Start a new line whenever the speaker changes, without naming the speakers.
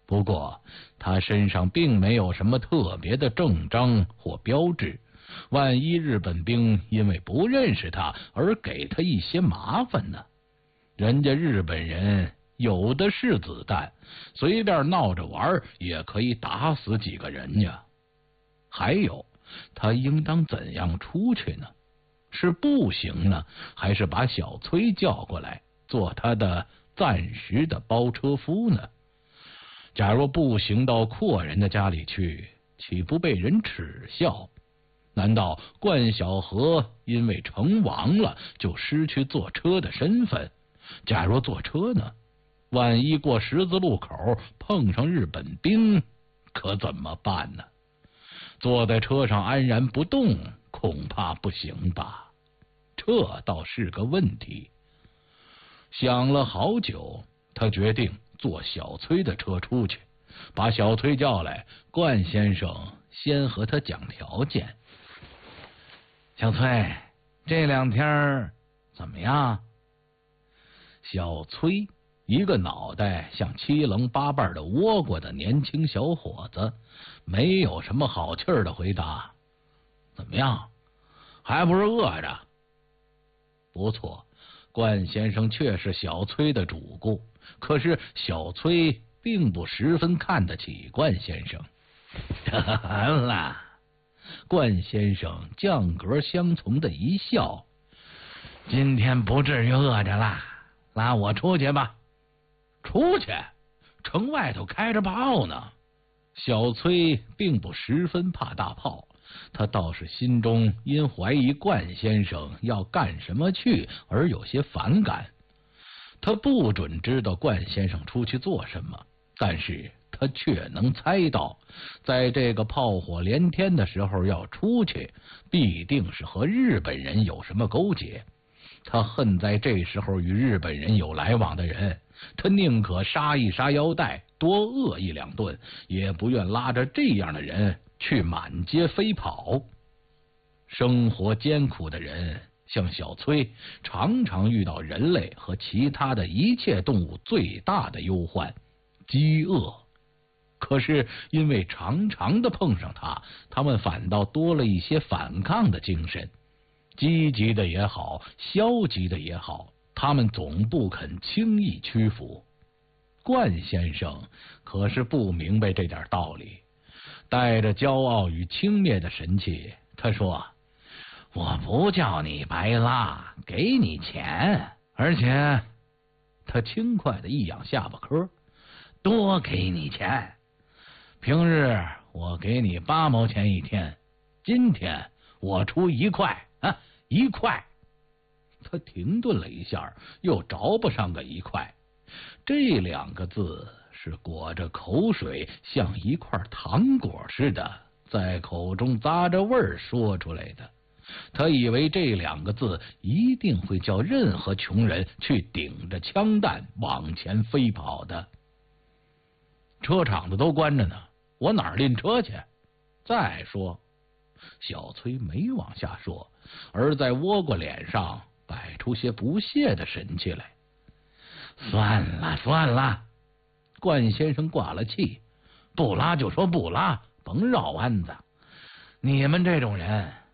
不过他身上并没有什么特别的证章或标志，万一日本兵因为不认识他而给他一些麻烦呢？人家日本人有的是子弹，随便闹着玩也可以打死几个人呀。还有，他应当怎样出去呢？是步行呢，还是把小崔叫过来做他的暂时的包车夫呢？假若步行到阔人的家里去，岂不被人耻笑？难道冠晓荷因为成王了就失去坐车的身份？假若坐车呢？万一过十字路口碰上日本兵，可怎么办呢？坐在车上安然不动，恐怕不行吧？这倒是个问题。想了好久，他决定坐小崔的车出去，把小崔叫来，冠先生先和他讲条件。小崔，这2天怎么样？小崔，一个脑袋像7棱8瓣的倭瓜的年轻小伙子，没有什么好气儿的回答：怎么样？还不是饿着？不错，冠先生却是小崔的主顾，可是小崔并不十分看得起冠先生。完了，冠先生降格相从的一笑：今天不至于饿着啦，拉我出去吧。出去？城外头开着炮呢。小崔并不十分怕大炮，他倒是心中因怀疑冠先生要干什么去而有些反感。他不准知道冠先生出去做什么，但是他却能猜到，在这个炮火连天的时候要出去，必定是和日本人有什么勾结。他恨在这时候与日本人有来往的人，他宁可杀一杀腰带，多饿1、2顿，也不愿拉着这样的人去满街飞跑。生活艰苦的人，像小崔，常常遇到人类和其他的一切动物最大的忧患——饥饿。可是因为常常的碰上他们反倒多了一些反抗的精神。积极的也好，消极的也好，他们总不肯轻易屈服。冠先生可是不明白这点道理，带着骄傲与轻蔑的神气，他说：我不叫你白拉，给你钱，而且他轻快的一仰下巴颏，多给你钱。平日我给你8毛钱一天，今天我出1块，1块。他停顿了一下，又着不上个1块。这2个字是裹着口水，像一块糖果似的，在口中咂着味儿说出来的。他以为这2个字一定会叫任何穷人去顶着枪弹往前飞跑的。车厂子都关着呢，我哪儿拎车去？再说，小崔没往下说，而在倭瓜脸上摆出些不屑的神气来。算了算了，冠先生挂了气，不拉就说不拉，甭绕弯子。你们这种人